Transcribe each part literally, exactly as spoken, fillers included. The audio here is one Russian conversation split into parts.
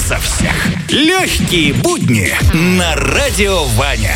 со всех. Легкие будни на Радио Ваня.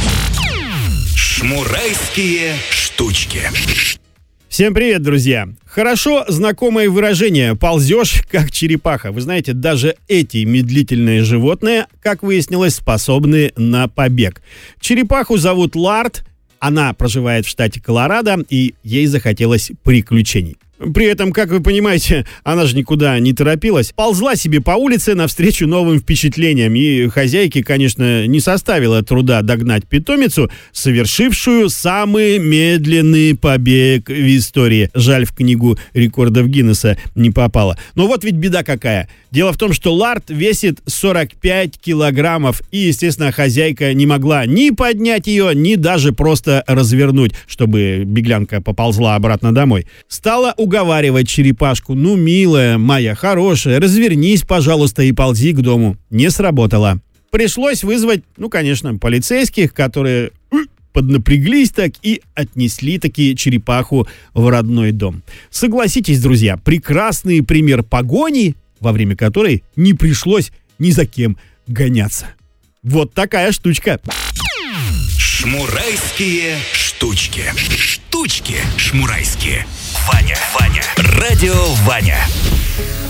Шмурайские штучки. Всем привет, друзья! Хорошо знакомое выражение «ползешь, как черепаха». Вы знаете, даже эти медлительные животные, как выяснилось, способны на побег. Черепаху зовут Ларт, она проживает в штате Колорадо, и ей захотелось приключений. При этом, как вы понимаете, она же никуда не торопилась. Ползла себе по улице навстречу новым впечатлениям. И хозяйке, конечно, не составило труда догнать питомицу, совершившую самый медленный побег в истории. Жаль, в книгу рекордов Гиннесса не попала. Но вот ведь беда какая. Дело в том, что Ларт весит сорок пять килограммов. И, естественно, хозяйка не могла ни поднять ее, ни даже просто развернуть, чтобы беглянка поползла обратно домой. Стала уговаривать черепашку: «Ну, милая моя, хорошая, развернись, пожалуйста, и ползи к дому». Не сработало. Пришлось вызвать, ну, конечно, полицейских, которые поднапряглись так и отнесли таки черепаху в родной дом. Согласитесь, друзья, прекрасный пример погони, во время которой не пришлось ни за кем гоняться. Вот такая штучка. Шмурайские штучки. Штучки шмурайские. Ваня, Ваня, Радио Ваня.